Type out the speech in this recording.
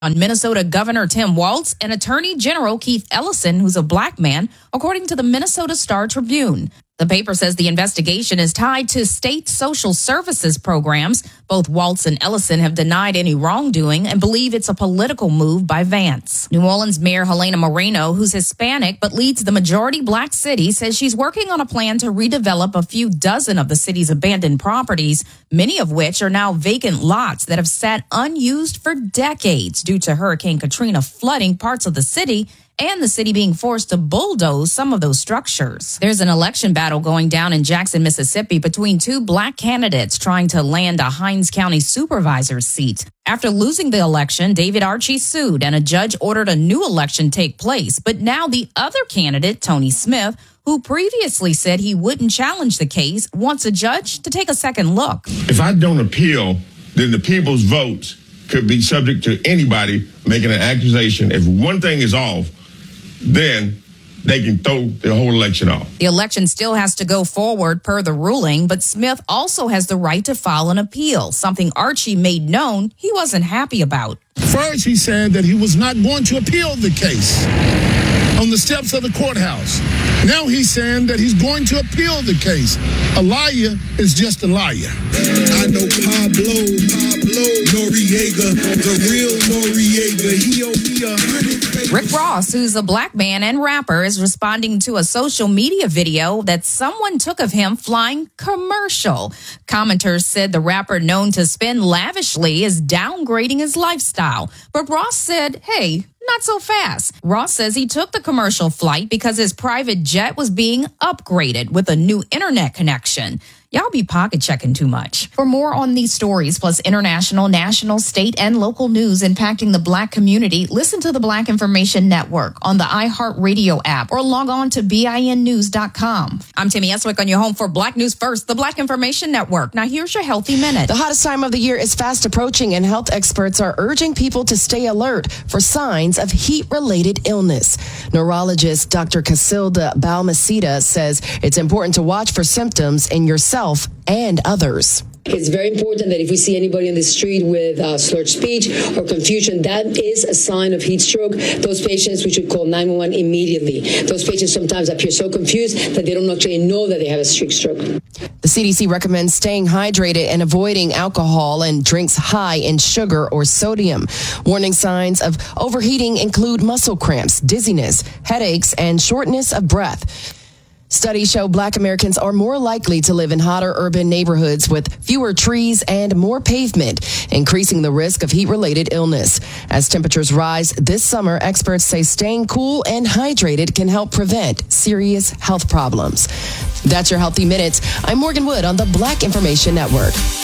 on Minnesota Governor Tim Walz and Attorney General Keith Ellison, who's a black man, according to the Minnesota Star Tribune. The paper says the investigation is tied to state social services programs. Both Walz and Ellison have denied any wrongdoing and believe it's a political move by Vance. New Orleans Mayor Helena Moreno, who's Hispanic but leads the majority black city, says she's working on a plan to redevelop a few dozen of the city's abandoned properties, many of which are now vacant lots that have sat unused for decades due to Hurricane Katrina flooding parts of the city and the city being forced to bulldoze some of those structures. There's an election battle going down in Jackson, Mississippi between two black candidates trying to land a Hinds County supervisor's seat. After losing the election, David Archie sued and a judge ordered a new election take place. But now the other candidate, Tony Smith, who previously said he wouldn't challenge the case, wants a judge to take a second look. If I don't appeal, then the people's votes could be subject to anybody making an accusation. If one thing is off, then they can throw the whole election off. The election still has to go forward per the ruling, but Smith also has the right to file an appeal, something Archie made known he wasn't happy about. First, he said that he was not going to appeal the case on the steps of the courthouse. Now he's saying that he's going to appeal the case. A liar is just a liar. I know Pablo Noriega, the real Noriega. He owe me 100. Rick Ross, who's a black man and rapper, is responding to a social media video that someone took of him flying commercial. Commenters said the rapper, known to spend lavishly, is downgrading his lifestyle. But Ross said, hey, not so fast. Ross says he took the commercial flight because his private jet was being upgraded with a new internet connection. Y'all be pocket checking too much. For more on these stories, plus international, national, state, and local news impacting the black community, listen to the Black Information Network on the iHeartRadio app or log on to BINnews.com. I'm Timmy Eswick on your home for Black News First, the Black Information Network. Now here's your Healthy Minute. The hottest time of the year is fast approaching, and health experts are urging people to stay alert for signs of heat-related illness. Neurologist Dr. Casilda Balmaceda says it's important to watch for symptoms in yourself and others. It's very important that if we see anybody in the street with slurred speech or confusion, that is a sign of heat stroke. Those patients, we should call 911 immediately. Those patients sometimes appear so confused that they don't actually know that they have a heat stroke. The CDC recommends staying hydrated and avoiding alcohol and drinks high in sugar or sodium. Warning signs of overheating include muscle cramps, dizziness, headaches, and shortness of breath. Studies show black Americans are more likely to live in hotter urban neighborhoods with fewer trees and more pavement, increasing the risk of heat-related illness. As temperatures rise this summer, experts say staying cool and hydrated can help prevent serious health problems. That's your Healthy Minutes. I'm Morgan Wood on the Black Information Network.